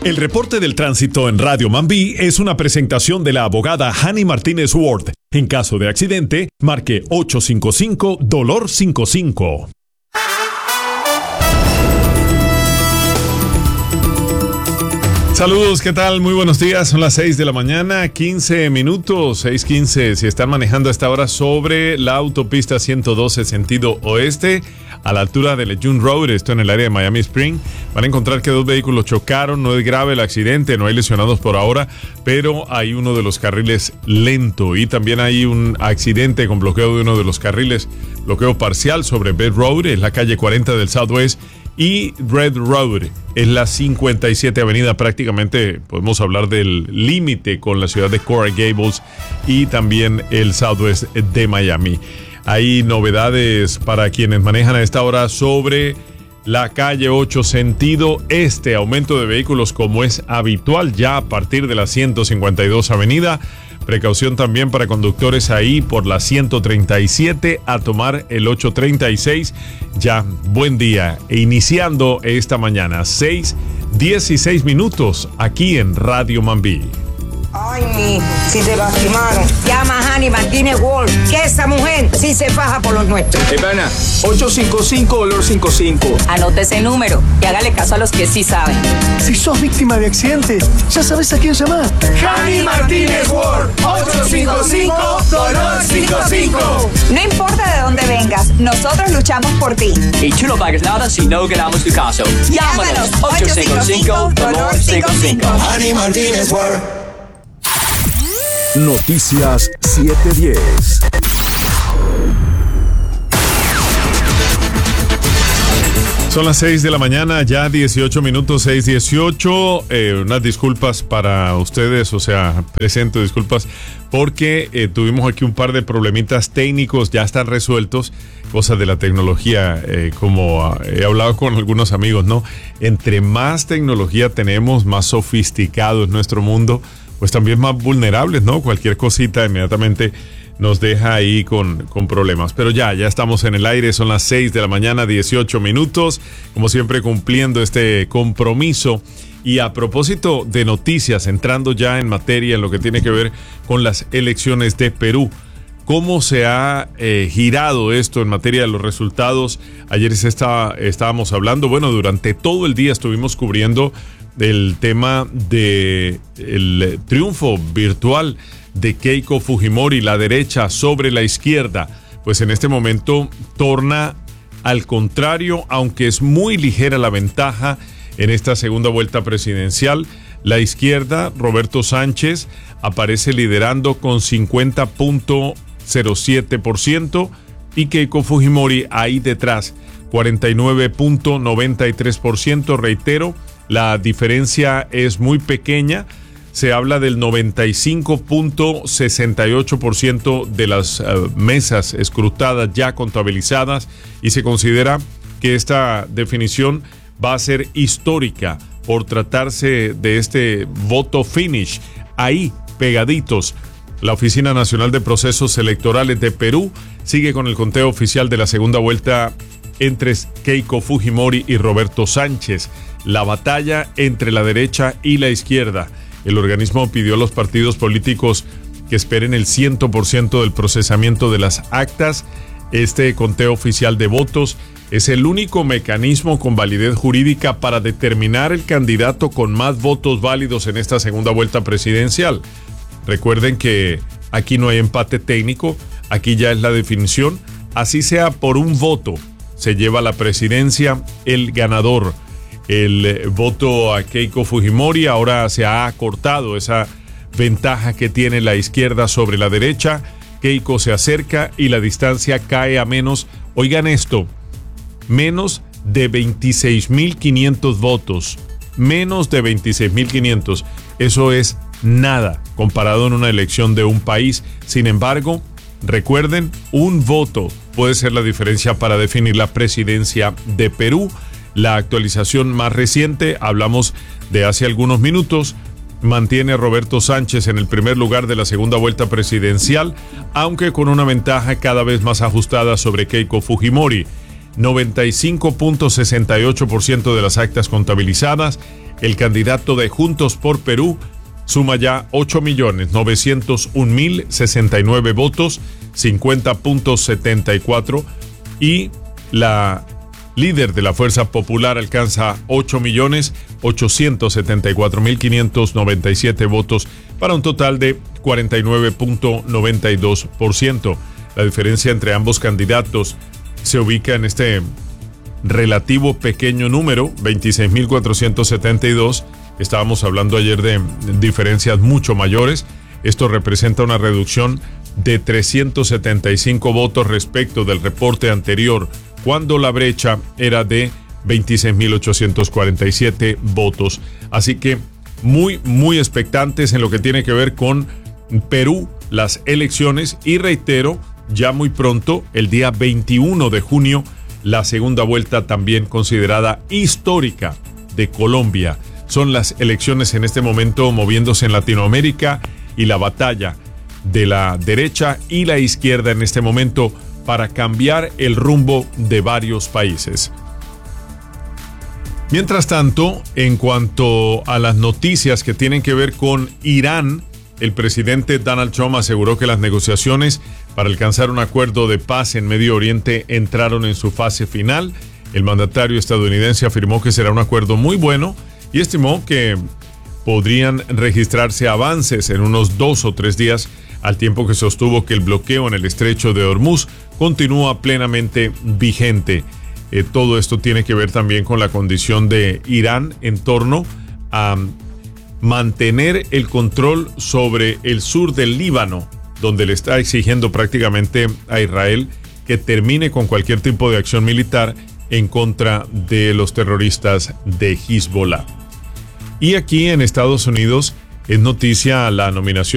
El reporte del tránsito en Radio Mambí es una presentación de la abogada Hani Martínez Ward. En caso de accidente, marque 855-DOLOR55. Saludos, ¿qué tal? Muy buenos días, son las 6 de la mañana, 15 minutos, 6:15. Si están manejando a esta hora sobre la autopista 112 sentido oeste, a la altura de Lejeune Road, esto en el área de Miami Spring, van a encontrar que dos vehículos chocaron. No es grave el accidente, no hay lesionados por ahora, pero hay uno de los carriles lento y también hay un accidente con bloqueo de uno de los carriles, bloqueo parcial sobre Bed Road, es la calle 40 del Southwest, y Red Road es la 57 avenida. Prácticamente podemos hablar del límite con la ciudad de Coral Gables y también el Southwest de Miami. Hay novedades para quienes manejan a esta hora sobre la calle 8 sentido este, aumento de vehículos como es habitual ya a partir de la 152 avenida. Precaución también para conductores ahí por la 137 a tomar el 836. Ya, buen día. E iniciando esta mañana, 6:16 minutos aquí en Radio Mambí. Ay, mijo, si te lastimaron, llama a Hani Martínez Ward, que esa mujer sí se faja por los nuestros. Pana, 855-DOLOR55. Anote ese número y hágale caso a los que sí saben. Si sos víctima de accidente, ya sabes a quién llamar. Hani Martínez Ward, 855-DOLOR55. No importa de dónde vengas, nosotros luchamos por ti. Y tú no pagues nada si no ganamos tu caso. Llámanos, 855-DOLOR55. Hani Martínez Ward. Noticias 710. Son las 6 de la mañana, ya 18 minutos, 6:18. Unas disculpas para ustedes, o sea, presento disculpas porque tuvimos aquí un par de problemitas técnicos, ya están resueltos, cosas de la tecnología, como he hablado con algunos amigos, ¿no? Entre más tecnología tenemos, más sofisticado es nuestro mundo, pues también más vulnerables, ¿no? Cualquier cosita inmediatamente nos deja ahí con problemas. Pero ya estamos en el aire, son las 6 de la mañana, 18 minutos, como siempre cumpliendo este compromiso. Y a propósito de noticias, entrando ya en materia en lo que tiene que ver con las elecciones de Perú, ¿cómo se ha girado esto en materia de los resultados? Ayer estábamos hablando, bueno, durante todo el día estuvimos cubriendo el tema de el triunfo virtual de Keiko Fujimori, la derecha sobre la izquierda. Pues en este momento torna al contrario, aunque es muy ligera la ventaja en esta segunda vuelta presidencial. La izquierda, Roberto Sánchez, aparece liderando con 50.07% y Keiko Fujimori ahí detrás, 49.93%. Reitero, la diferencia es muy pequeña. Se habla del 95.68% de las mesas escrutadas ya contabilizadas y se considera que esta definición va a ser histórica por tratarse de este voto finish. Ahí, pegaditos, la Oficina Nacional de Procesos Electorales de Perú sigue con el conteo oficial de la segunda vuelta entre Keiko Fujimori y Roberto Sánchez. La batalla entre la derecha y la izquierda. El organismo pidió a los partidos políticos que esperen el 100% del procesamiento de las actas. Este conteo oficial de votos es el único mecanismo con validez jurídica para determinar el candidato con más votos válidos en esta segunda vuelta presidencial. Recuerden que aquí no hay empate técnico, aquí ya es la definición. Así sea por un voto, se lleva la presidencia el ganador. El voto a Keiko Fujimori, ahora se ha acortado esa ventaja que tiene la izquierda sobre la derecha. Keiko se acerca y la distancia cae a menos, oigan esto, menos de 26.500 votos. Menos de 26.500. Eso es nada comparado en una elección de un país. Sin embargo, recuerden, un voto puede ser la diferencia para definir la presidencia de Perú. La actualización más reciente, hablamos de hace algunos minutos, mantiene a Roberto Sánchez en el primer lugar de la segunda vuelta presidencial, aunque con una ventaja cada vez más ajustada sobre Keiko Fujimori. 95.68% de las actas contabilizadas, el candidato de Juntos por Perú suma ya 8.901.069 votos, 50.74, y la líder de la Fuerza Popular alcanza 8.874.597 votos para un total de 49.92%. La diferencia entre ambos candidatos se ubica en este relativo pequeño número, 26.472. Estábamos hablando ayer de diferencias mucho mayores. Esto representa una reducción de 375 votos respecto del reporte anterior, cuando la brecha era de 26.847 votos. Así que muy expectantes en lo que tiene que ver con Perú, las elecciones, y reitero, ya muy pronto, el día 21 de junio, la segunda vuelta también considerada histórica de Colombia. Son las elecciones en este momento moviéndose en Latinoamérica, y la batalla de la derecha y la izquierda en este momento para cambiar el rumbo de varios países. Mientras tanto, en cuanto a las noticias que tienen que ver con Irán, el presidente Donald Trump aseguró que las negociaciones para alcanzar un acuerdo de paz en Medio Oriente entraron en su fase final. El mandatario estadounidense afirmó que será un acuerdo muy bueno y estimó que podrían registrarse avances en unos 2 o 3 días, al tiempo que sostuvo que el bloqueo en el estrecho de Hormuz continúa plenamente vigente. Todo esto tiene que ver también con la condición de Irán en torno a mantener el control sobre el sur del Líbano, donde le está exigiendo prácticamente a Israel que termine con cualquier tipo de acción militar en contra de los terroristas de Hezbollah. Y aquí en Estados Unidos es noticia la nominación